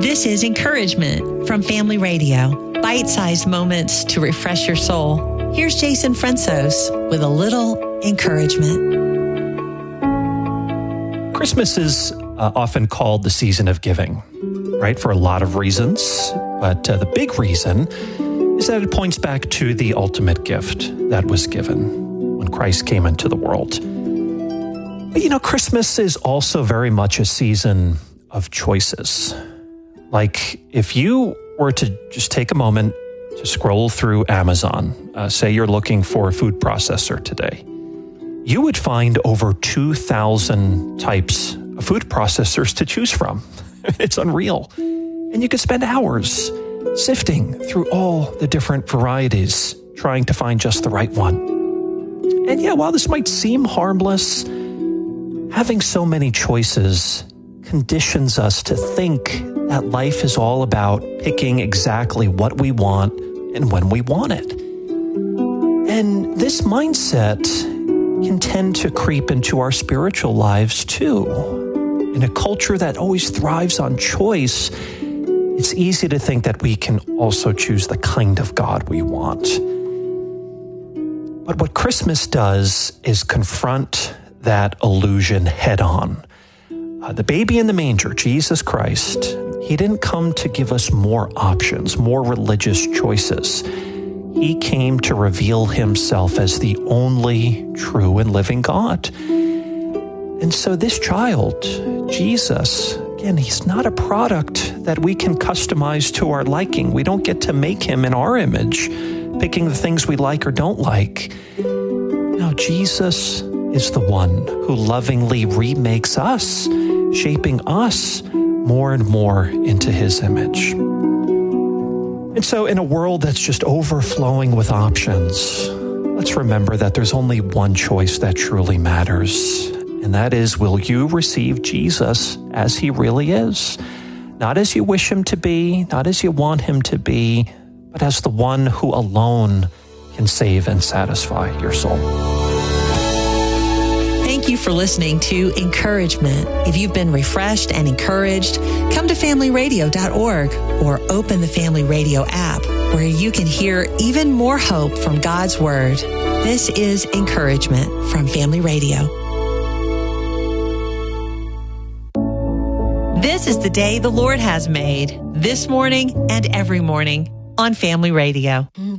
This is Encouragement from Family Radio. Bite-sized moments to refresh your soul. Here's Jason Fransos with a little encouragement. Christmas is often called the season of giving, right? For a lot of reasons. But the big reason is that it points back to the ultimate gift that was given when Christ came into the world. But Christmas is also very much a season of choices. Like if you were to just take a moment to scroll through Amazon, say you're looking for a food processor today, you would find over 2,000 types of food processors to choose from. It's unreal. And you could spend hours sifting through all the different varieties, trying to find just the right one. And while this might seem harmless, having so many choices conditions us to think that life is all about picking exactly what we want and when we want it. And this mindset can tend to creep into our spiritual lives too. In a culture that always thrives on choice, it's easy to think that we can also choose the kind of God we want. But what Christmas does is confront that illusion head on. The baby in the manger, Jesus Christ, he didn't come to give us more options, more religious choices. He came to reveal himself as the only true and living God. And so this child, Jesus, again, he's not a product that we can customize to our liking. We don't get to make him in our image, picking the things we like or don't like. No, Jesus is the one who lovingly remakes us, shaping us more and more into his image. And so in a world that's just overflowing with options, let's remember that there's only one choice that truly matters. And that is, will you receive Jesus as he really is? Not as you wish him to be, not as you want him to be, but as the one who alone can save and satisfy your soul. Thank you for listening to Encouragement. If you've been refreshed and encouraged, come to familyradio.org or open the Family Radio app where you can hear even more hope from God's Word. This is Encouragement from Family Radio. This is the day the Lord has made, this morning and every morning on Family Radio.